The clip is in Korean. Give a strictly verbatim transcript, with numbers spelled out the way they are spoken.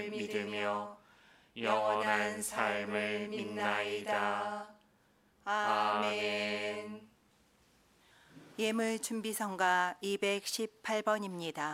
믿으며 영원한 삶을 믿나이다. 아멘. 예물 준비성가 이백십팔 번입니다.